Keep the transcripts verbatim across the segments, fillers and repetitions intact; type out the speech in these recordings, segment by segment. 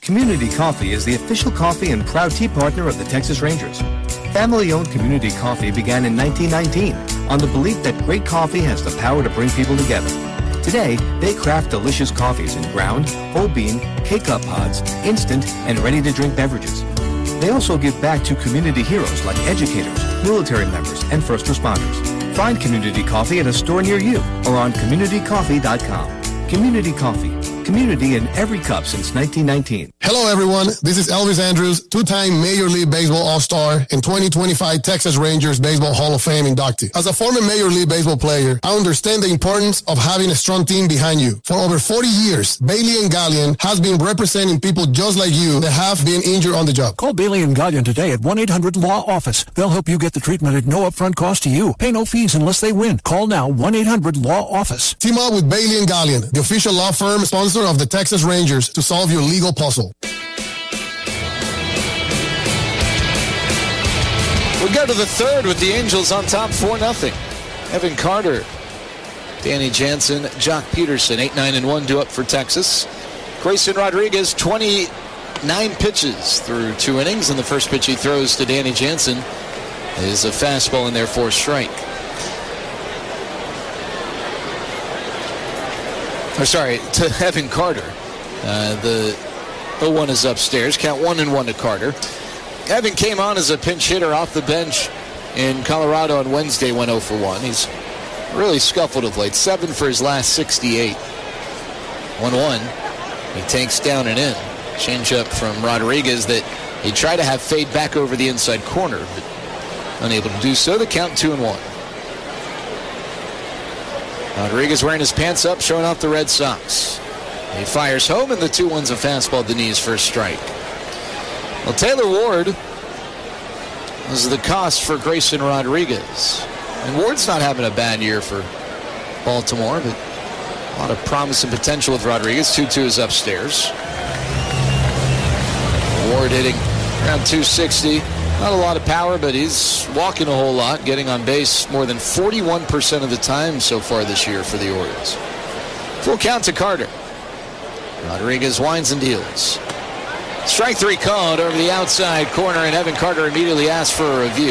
Community Coffee is the official coffee and proud tea partner of the Texas Rangers. Family-owned Community Coffee began in nineteen nineteen on the belief that great coffee has the power to bring people together. Today, they craft delicious coffees in ground, whole bean, K-Cup pods, instant, and ready-to-drink beverages. They also give back to community heroes like educators, military members, and first responders. Find Community Coffee at a store near you or on community coffee dot com. Community Coffee. Community in every cup since nineteen nineteen. Hello, everyone. This is Elvis Andrews, two-time Major League Baseball All-Star and twenty twenty-five Texas Rangers Baseball Hall of Fame inductee. As a former Major League Baseball player, I understand the importance of having a strong team behind you. For over forty years, Bailey and Gallion has been representing people just like you that have been injured on the job. Call Bailey and Gallion today at one eight hundred law office. They'll help you get the treatment at no upfront cost to you. Pay no fees unless they win. Call now, one eight hundred law office. Team up with Bailey and Gallion, the official law firm sponsor of the Texas Rangers, to solve your legal puzzle. We go to the third with the Angels on top four nothing. Evan Carter, Danny Jansen, Jock Peterson, eight nine and one due up for Texas. Grayson Rodriguez, twenty-nine pitches through two innings, and the first pitch he throws to Danny Jansen is a fastball in there for a strike. Or sorry, to Evan Carter. Uh, the oh one is upstairs. Count one and one to Carter. Evan came on as a pinch hitter off the bench in Colorado on Wednesday, went oh for one. He's really scuffled of late. Seven for his last sixty-eight. one one. He takes down and in. Changeup from Rodriguez that he tried to have fade back over the inside corner, but unable to do so. The count two and one. Rodriguez wearing his pants up, showing off the Red Sox. He fires home, and the two one's a fastball at the knees for a strike. Well, Taylor Ward was the cost for Grayson Rodriguez. And Ward's not having a bad year for Baltimore, but a lot of promise and potential with Rodriguez. two two is upstairs. Ward hitting around two sixty. Not a lot of power, but he's walking a whole lot, getting on base more than forty-one percent of the time so far this year for the Orioles. Full count to Carter. Rodriguez winds and deals. Strike three called over the outside corner, and Evan Carter immediately asks for a review.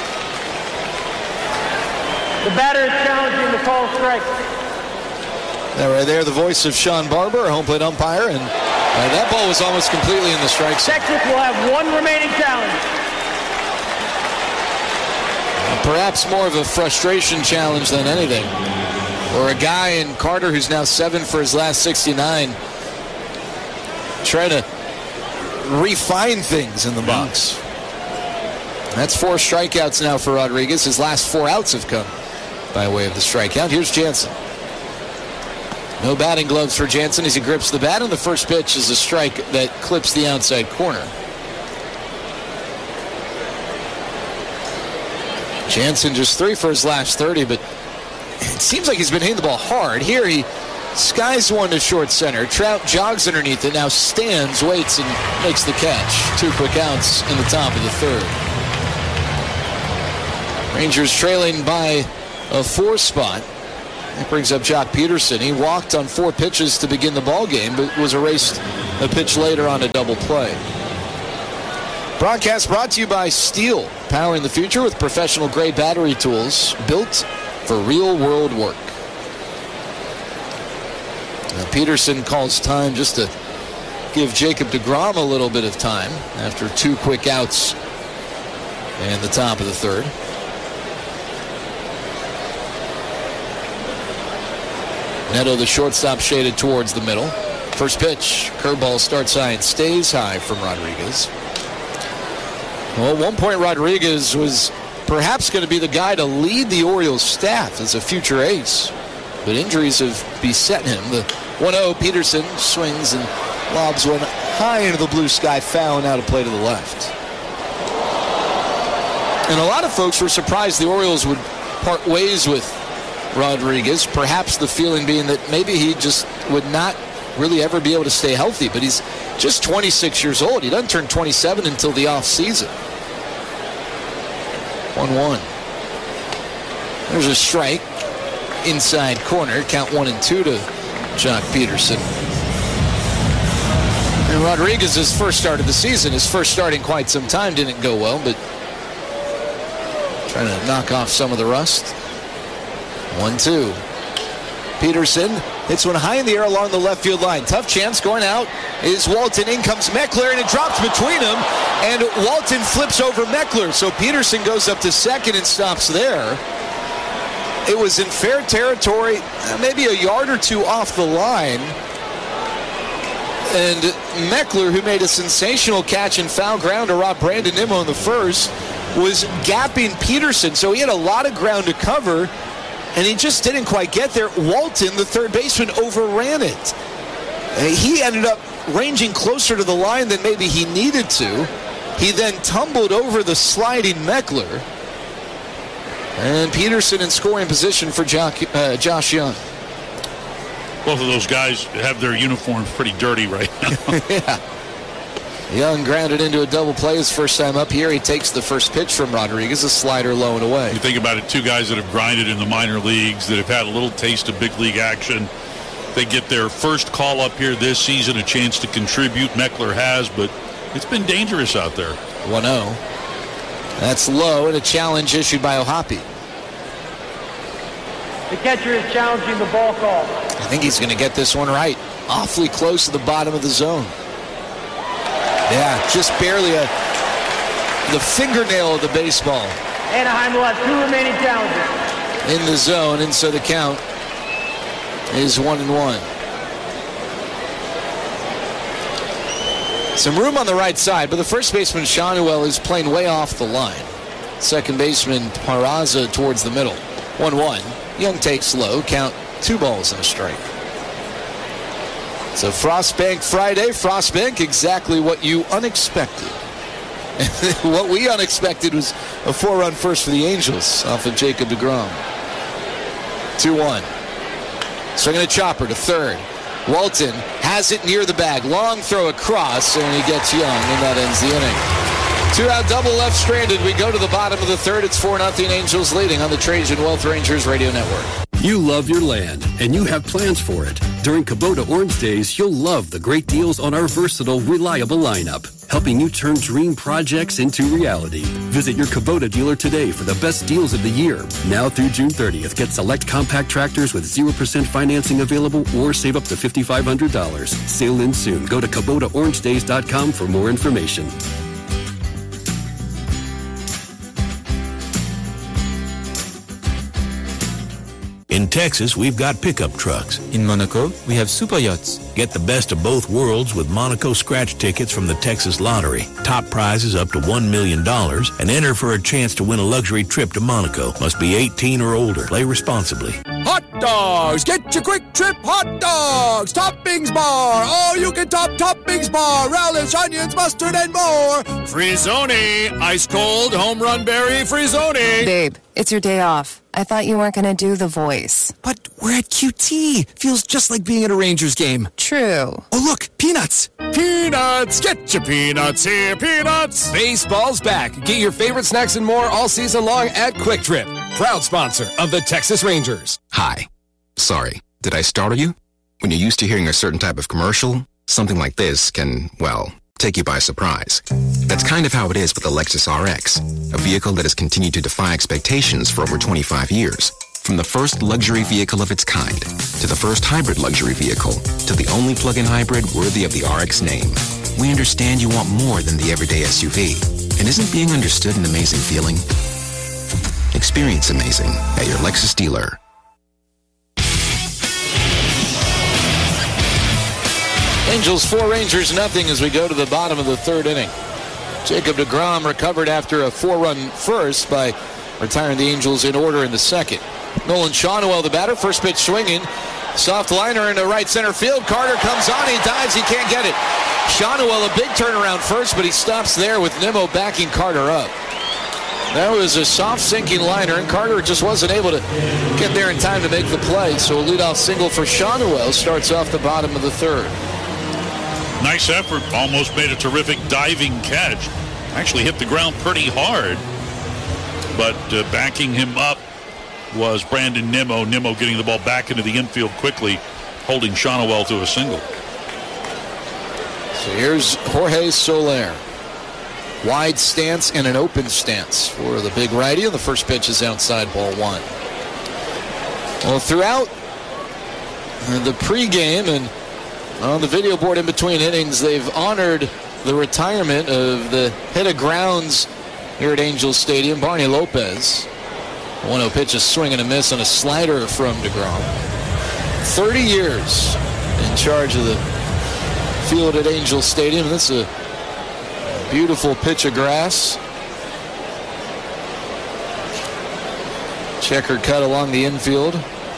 The batter is challenging the call strike. Now right there, the voice of Sean Barber, home plate umpire, and uh, that ball was almost completely in the strike zone. Texas will have one remaining challenge. Perhaps more of a frustration challenge than anything. Or a guy in Carter who's now seven for his last sixty-nine, trying to refine things in the box. That's four strikeouts now for Rodriguez. His last four outs have come by way of the strikeout. Here's Jansen. No batting gloves for Jansen as he grips the bat, and the first pitch is a strike that clips the outside corner. Jansen just three for his last thirty, but it seems like he's been hitting the ball hard. Here he skies one to short center. Trout jogs underneath it, now stands, waits, and makes the catch. Two quick outs in the top of the third. Rangers trailing by a four spot. That brings up Jock Peterson. He walked on four pitches to begin the ball game, but was erased a pitch later on a double play. Broadcast brought to you by Steel, powering the future with professional-grade battery tools built for real-world work. Now Peterson calls time just to give Jacob deGrom a little bit of time after two quick outs in the top of the third. Neto, the shortstop, shaded towards the middle. First pitch, curveball starts high and stays high from Rodriguez. Well, at one point, Rodriguez was perhaps going to be the guy to lead the Orioles staff as a future ace, but injuries have beset him. The one oh, Peterson swings and lobs one high into the blue sky, foul and out of play to the left. And a lot of folks were surprised the Orioles would part ways with Rodriguez, perhaps the feeling being that maybe he just would not really ever be able to stay healthy, but he's just twenty-six years old. He doesn't turn twenty-seven until the offseason. one one. There's a strike. Inside corner. Count one and two to Jock Peterson. And Rodriguez's first start of the season, his first start in quite some time, didn't go well, but trying to knock off some of the rust. one two. Peterson hits one high in the air along the left field line. Tough chance going out is Walton. In comes Meckler, and it drops between them, and Walton flips over Meckler. So Peterson goes up to second and stops there. It was in fair territory, maybe a yard or two off the line. And Meckler, who made a sensational catch and foul ground to rob Brandon Nimmo in the first, was gapping Peterson. So he had a lot of ground to cover, and he just didn't quite get there. Walton, the third baseman, overran it. He ended up ranging closer to the line than maybe he needed to. He then tumbled over the sliding Meckler. And Peterson in scoring position for Josh, uh, Josh Young. Both of those guys have their uniforms pretty dirty right now. Yeah. Young grounded into a double play his first time up here. He takes the first pitch from Rodriguez, a slider low and away. You think about it, two guys that have grinded in the minor leagues, that have had a little taste of big league action. They get their first call up here this season, a chance to contribute. Meckler has, but it's been dangerous out there. one oh. That's low, and a challenge issued by O'Hoppe. The catcher is challenging the ball call. I think he's going to get this one right. Awfully close to the bottom of the zone. Yeah, just barely a the fingernail of the baseball. Anaheim will have two remaining challenges. In the zone, and so the count is one and one. Some room on the right side, but the first baseman, Shanuel, is playing way off the line. Second baseman, Peraza, towards the middle. one one. Young takes low, count two balls and a strike. So Frostbank Friday. Frostbank, exactly what you unexpected. What we unexpected was a four-run first for the Angels off of Jacob deGrom. two one. Swinging a chopper to third. Walton has it near the bag. Long throw across, and he gets Young, and that ends the inning. Two-out double left stranded. We go to the bottom of the third. It's four nothing Angels leading on the Trajan Wealth Rangers Radio Network. You love your land, and you have plans for it. During Kubota Orange Days, you'll love the great deals on our versatile, reliable lineup, helping you turn dream projects into reality. Visit your Kubota dealer today for the best deals of the year. Now through June thirtieth, get select compact tractors with zero percent financing available or save up to five thousand five hundred dollars. Sale ends soon. Go to Kubota Orange Days dot com for more information. In Texas, we've got pickup trucks. In Monaco, we have super yachts. Get the best of both worlds with Monaco scratch tickets from the Texas Lottery. Top prizes up to one million dollars and enter for a chance to win a luxury trip to Monaco. Must be eighteen or older. Play responsibly. Hot dogs! Get your quick trip hot dogs! Toppings bar! All you can top toppings bar! Relish, onions, mustard, and more! Frizzoni! Ice cold home run berry Frizzoni! Babe, it's your day off. I thought you weren't going to do the voice. But we're at Q T. Feels just like being at a Rangers game. True. Oh, look, peanuts. Peanuts. Get your peanuts here, peanuts. Baseball's back. Get your favorite snacks and more all season long at Quick Trip. Proud sponsor of the Texas Rangers. Hi. Sorry. Did I startle you? When you're used to hearing a certain type of commercial, something like this can, well, take you by surprise. That's kind of how it is with the Lexus R X, a vehicle that has continued to defy expectations for over twenty-five years. From the first luxury vehicle of its kind, to the first hybrid luxury vehicle, to the only plug-in hybrid worthy of the R X name. We understand you want more than the everyday S U V. And isn't being understood an amazing feeling? Experience amazing at your Lexus dealer. Angels four, Rangers nothing as we go to the bottom of the third inning. Jacob deGrom recovered after a four-run first by retiring the Angels in order in the second. Nolan Shanuel, the batter, first pitch swinging. Soft liner into right center field. Carter comes on, he dives, he can't get it. Shanuel, a big turnaround first, but he stops there with Nimmo backing Carter up. That was a soft sinking liner, and Carter just wasn't able to get there in time to make the play. So a leadoff single for Shanuel starts off the bottom of the third. Nice effort. Almost made a terrific diving catch. Actually hit the ground pretty hard. But uh, backing him up was Brandon Nimmo. Nimmo getting the ball back into the infield quickly, holding Shanuel to a single. So here's Jorge Soler. Wide stance and an open stance for the big righty, and the first pitch is outside, ball one. Well, throughout the pregame and on the video board in between innings, they've honored the retirement of the hit of grounds here at Angels Stadium, Barney Lopez. one oh pitch, a swing and a miss on a slider from DeGrom. thirty years in charge of the field at Angels Stadium. That's a beautiful pitch of grass. Checkered cut along the infield.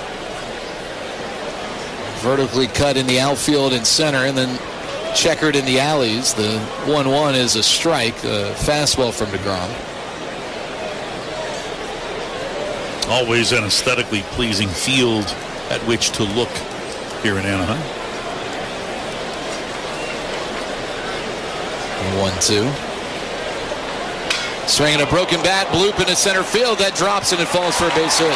Vertically cut in the outfield and center, and then checkered in the alleys. The one one is a strike, a fastball from DeGrom. Always an aesthetically pleasing field at which to look here in Anaheim. one two. Swinging a broken bat, bloop into center field. That drops and it falls for a base hit.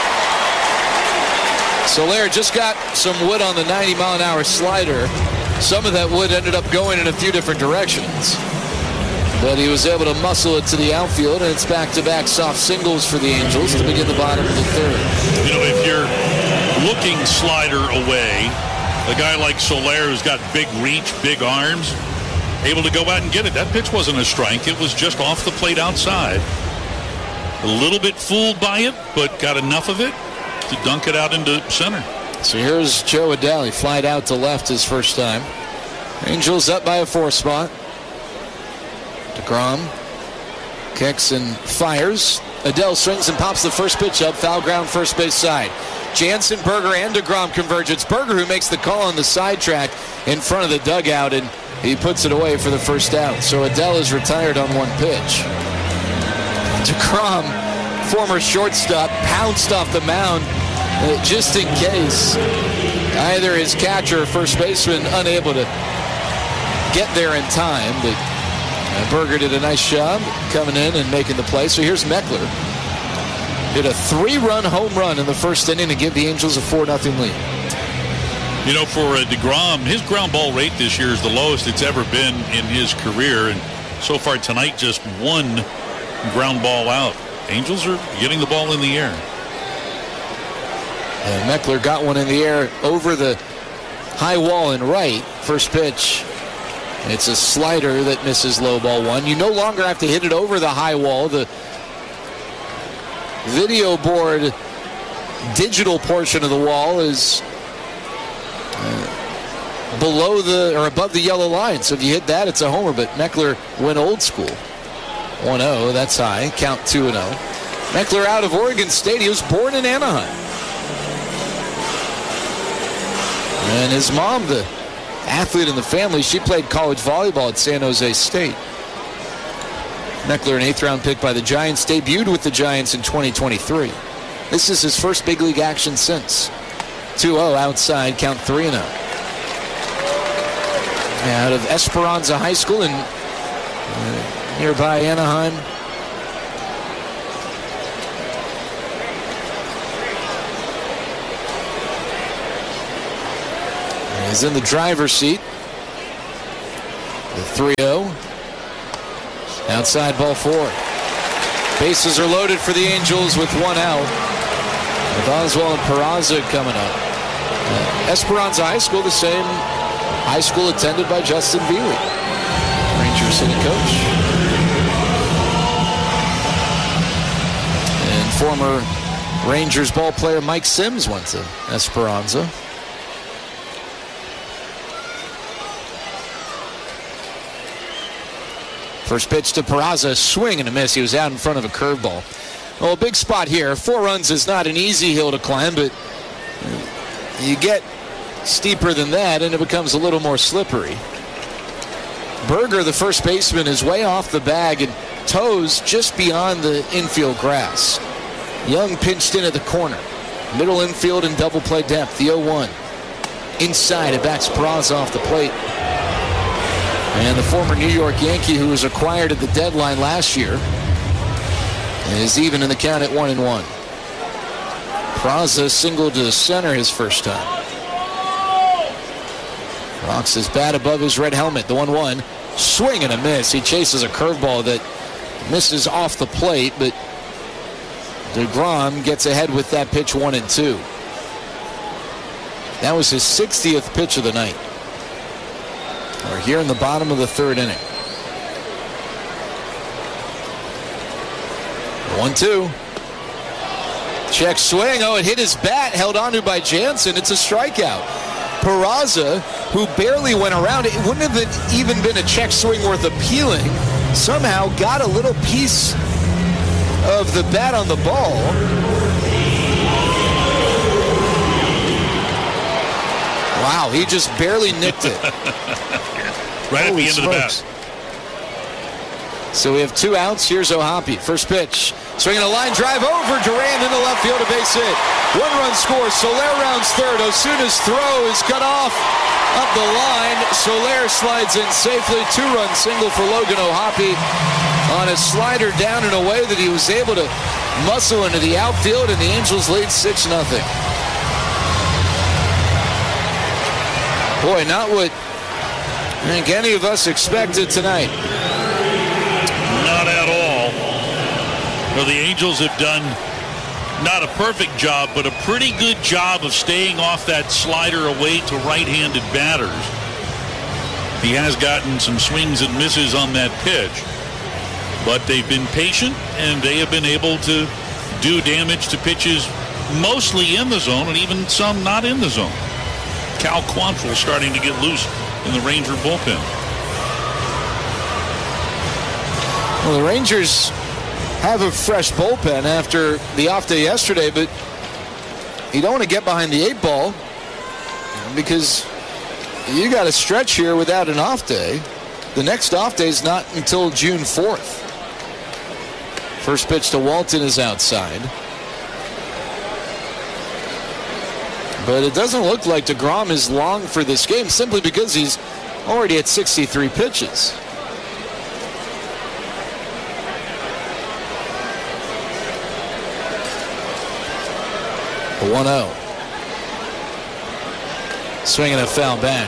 Soler just got some wood on the ninety mile an hour slider. Some of that wood ended up going in a few different directions. But he was able to muscle it to the outfield, and it's back-to-back soft singles for the Angels to begin the bottom of the third. You know, if you're looking slider away, a guy like Soler who's got big reach, big arms, able to go out and get it. That pitch wasn't a strike. It was just off the plate outside. A little bit fooled by it, but got enough of it to dunk it out into center. So here's Joe Adell. He flied out to left his first time. Angels up by a four spot. DeGrom kicks and fires. Adell swings and pops the first pitch up. Foul ground first base side. Jansen, Berger, and DeGrom converge. It's Berger who makes the call on the side track in front of the dugout, and he puts it away for the first out. So Adell is retired on one pitch. DeGrom, former shortstop, pounced off the mound uh, just in case. Either his catcher or first baseman unable to get there in time, but uh, Berger did a nice job coming in and making the play. So here's Meckler. Hit a three-run home run in the first inning to give the Angels a four nothing lead. You know, for uh, DeGrom, his ground ball rate this year is the lowest it's ever been in his career. And so far tonight, just one ground ball out. Angels are getting the ball in the air. And Meckler got one in the air over the high wall and right. First pitch. It's a slider that misses low ball one. You no longer have to hit it over the high wall. The video board digital portion of the wall is uh, below the or above the yellow line. So if you hit that, it's a homer. But Meckler went old school. one oh, that's high. Count two and oh. Meckler out of Oregon State. He was born in Anaheim. And his mom, the athlete in the family, she played college volleyball at San Jose State. Meckler, an eighth round pick by the Giants, debuted with the Giants in twenty twenty-three. This is his first big league action since. two oh outside, count three and oh. Out of Esperanza High School in uh, nearby Anaheim. He's in the driver's seat. The three oh. Outside, ball four. Bases are loaded for the Angels with one out. With Oswald and Peraza coming up. Uh, Esperanza High School, the same high school attended by Justin Veely, Rangers hitting coach. And former Rangers ball player Mike Sims went to Esperanza. First pitch to Peraza, swing and a miss. He was out in front of a curveball. Well, a big spot here. Four runs is not an easy hill to climb, but you get steeper than that and it becomes a little more slippery. Berger, the first baseman, is way off the bag and toes just beyond the infield grass. Young pinched in at the corner. Middle infield and double play depth. The oh one. Inside, it backs Peraza off the plate. And the former New York Yankee, who was acquired at the deadline last year, is even in the count at one and one. Peraza singled to the center his first time. Rocks his bat above his red helmet. The one one. Swing and a miss. He chases a curveball that misses off the plate, but DeGrom gets ahead with that pitch, one and two. That was his sixtieth pitch of the night. We're here in the bottom of the third inning. one two. Check swing. Oh, it hit his bat, held onto by Jansen. It's a strikeout. Peraza, who barely went around, it wouldn't have been, even been a check swing worth appealing, somehow got a little piece of the bat on the ball. Wow, he just barely nicked it. Right Holy at the end smokes. Of the bat. So we have two outs. Here's O'Hoppe. First pitch. Swinging a line drive over Duran into left field, a base hit. One run scores. Soler rounds third. Osuna's throw is cut off up the line. Soler slides in safely. Two-run single for Logan O'Hoppe on a slider down in a way that he was able to muscle into the outfield, and the Angels lead six nothing. Boy, not what I think any of us expected tonight. Not at all. Well, the Angels have done not a perfect job, but a pretty good job of staying off that slider away to right-handed batters. He has gotten some swings and misses on that pitch, but they've been patient, and they have been able to do damage to pitches mostly in the zone and even some not in the zone. Cal Quantrill starting to get loose in the Ranger bullpen. Well, the Rangers have a fresh bullpen after the off day yesterday, but you don't want to get behind the eight ball because you got a stretch here without an off day. The next off day is not until June fourth. First pitch to Walton is outside. But it doesn't look like DeGrom is long for this game simply because he's already at sixty-three pitches. one oh. Swinging a foul back.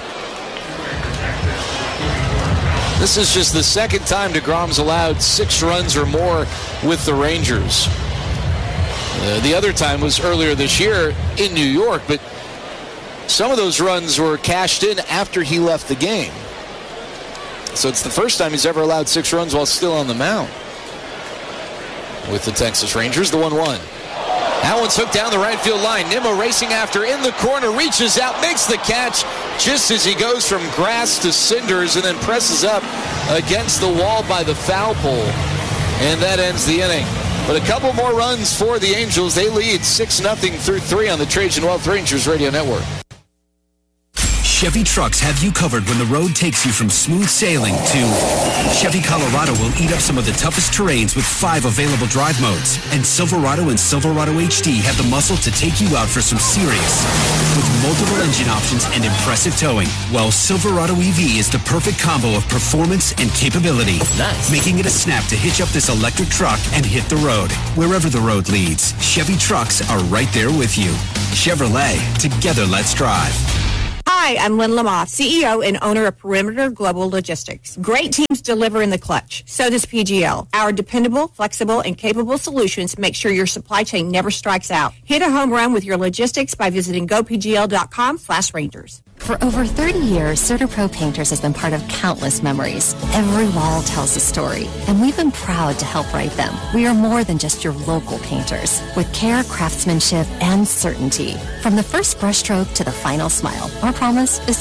This is just the second time DeGrom's allowed six runs or more with the Rangers. Uh, the other time was earlier this year in New York, but some of those runs were cashed in after he left the game. So it's the first time he's ever allowed six runs while still on the mound with the Texas Rangers. The one one. That one's hooked down the right field line. Nimmo racing after in the corner, reaches out, makes the catch just as he goes from grass to cinders and then presses up against the wall by the foul pole. And that ends the inning. But a couple more runs for the Angels. They lead six nothing through three on the Trajan Wealth Rangers Radio Network. Chevy Trucks have you covered when the road takes you from smooth sailing to Chevy Colorado will eat up some of the toughest terrains with five available drive modes. And Silverado and Silverado H D have the muscle to take you out for some serious with multiple engine options and impressive towing. Well, Silverado E V is the perfect combo of performance and capability. Nice. Making it a snap to hitch up this electric truck and hit the road. Wherever the road leads, Chevy Trucks are right there with you. Chevrolet, together let's drive. Hi, I'm Lynn Lamoth, C E O and owner of Perimeter Global Logistics. Great teams deliver in the clutch. So does P G L. Our dependable, flexible, and capable solutions make sure your supply chain never strikes out. Hit a home run with your logistics by visiting go p g l dot com slash rangers. For over thirty years, CertaPro Painters has been part of countless memories. Every wall tells a story, and we've been proud to help write them. We are more than just your local painters, with care, craftsmanship, and certainty. From the first brushstroke to the final smile, our promise is